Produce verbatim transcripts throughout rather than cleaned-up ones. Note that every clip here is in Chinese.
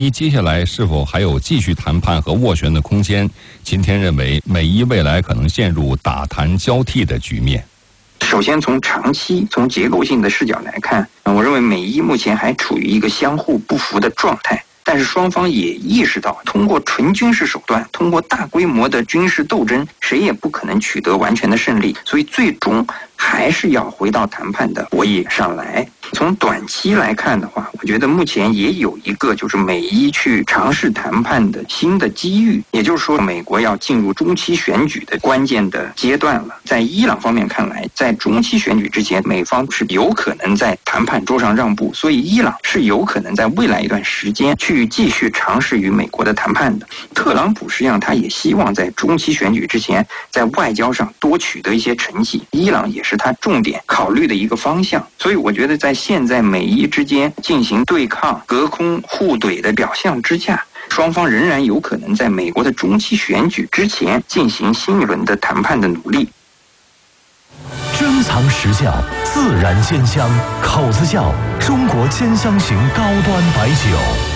接下来是否还有继续谈判和斡旋的空间？今天认为美伊未来可能陷入打谈交替的局面。 首先从长期、从结构性的视角来看，我认为美伊目前还处于一个相互不服的状态。但是双方也意识到，通过纯军事手段，通过大规模的军事斗争，谁也不可能取得完全的胜利，所以最终还是要回到谈判的博弈上来。从短期来看的话，我觉得目前也有一个就是美伊去尝试谈判的新的机遇，也就是说，美国要进入中期选举的关键的阶段了。在伊朗方面看来，在中期选举之前，美方是有可能在谈判桌上让步，所以伊朗是有可能在未来一段时间去继续尝试与美国的谈判的。特朗普实际上他也希望在中期选举之前，在外交上多取得一些成绩，伊朗也是他重点考虑的一个方向。所以我觉得在现在美伊之间进行对抗、隔空互怼的表象之下，双方仍然有可能在美国的中期选举之前进行新一轮的谈判的努力。 珍藏实窖，自然鲜香，口子窖，中国兼香型高端白酒。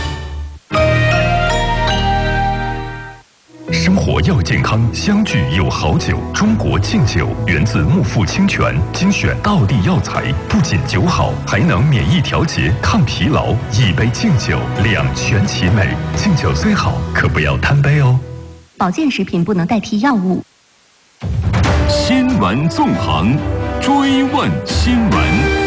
生活要健康，相聚有好酒。中国敬酒源自木富清泉，精选道地药材，不仅酒好，还能免疫调节、抗疲劳。一杯敬酒，两全其美。敬酒虽好，可不要贪杯哦。 保健食品不能代替药物。 新闻纵横，追问新闻。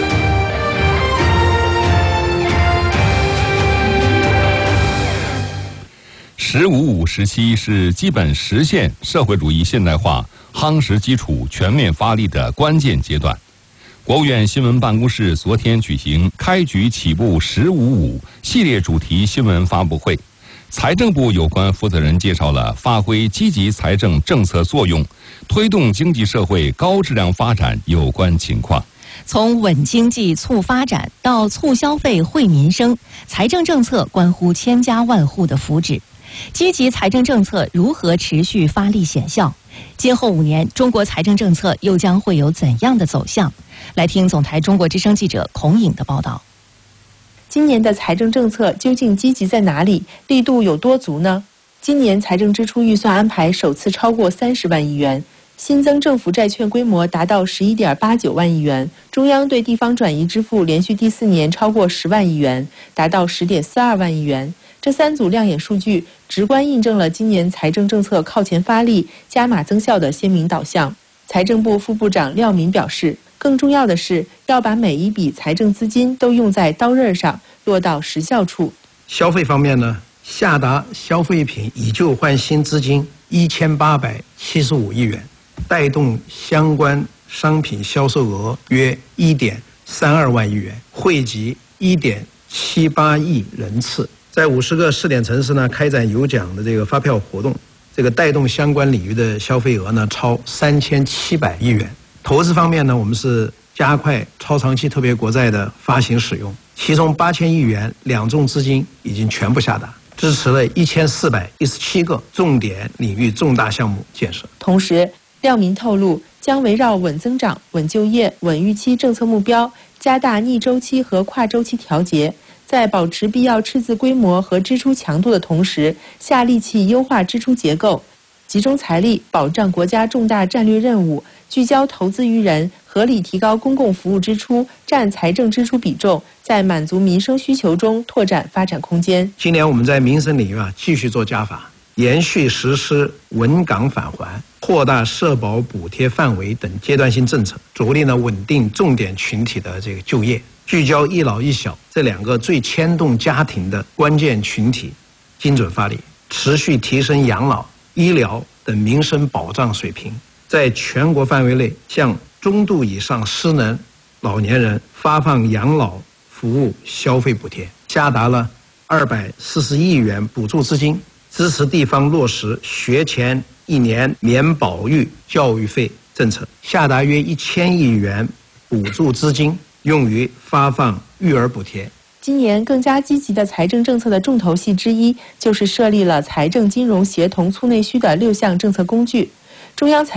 十五五时期是基本实现社会主义现代化夯实基础、全面发力的关键阶段。国务院新闻办公室昨天举行开局起步十五五系列主题新闻发布会，财政部有关负责人介绍了发挥积极财政政策作用，推动经济社会高质量发展有关情况。 从稳经济促发展到促消费惠民生，财政政策关乎千家万户的福祉。积极财政政策如何持续发力显效？今后五年，中国财政政策又将会有怎样的走向？来听总台中国之声记者孔颖的报道。 今年的财政政策究竟积极在哪里？力度有多足呢？今年财政支出预算安排首次超过三十万亿元，新增政府债券规模达到十一点八九万亿元，中央对地方转移支付连续第四年超过十万亿元，达到十点四二万亿元。这三组亮眼数据，直观印证了今年财政政策靠前发力、加码增效的鲜明导向。财政部副部长廖民表示，更重要的是要把每一笔财政资金都用在刀刃上，落到实效处。 消费方面呢，下达消费品以旧换新资金一千八百七十五亿元，带动相关商品销售额约一点三二万亿元，惠及一点七八亿人次。在五十个试点城市呢，开展有奖的这个发票活动，这个带动相关领域的消费额呢超三千七百亿元。投资方面呢，我们是加快超长期特别国债的发行使用，其中八千亿元两重资金已经全部下达，支持了一千四百一十七个重点领域重大项目建设。 同时，廖民透露，将围绕稳增长、稳就业、稳预期政策目标，加大逆周期和跨周期调节。在保持必要赤字规模和支出强度的同时，下力气优化支出结构，集中财力保障国家重大战略任务，聚焦投资于人，合理提高公共服务支出占财政支出比重，在满足民生需求中拓展发展空间。 今年我们在民生领域啊继续做加法，延续实施稳岗返还、扩大社保补贴范围等阶段性政策，着力呢稳定重点群体的这个就业。聚焦一老一小这两个最牵动家庭的关键群体，精准发力，持续提升养老、医疗等民生保障水平，在全国范围内向中度以上失能老年人发放养老服务消费补贴，下达了二百四十亿元补助资金，支持地方落实学前一年免保育教育费政策，下达约一千亿元补助资金，用于发放育儿补贴。 今年更加积极的财政政策的重头戏之一，就是设立了财政金融协同促内需的六项政策工具。中央财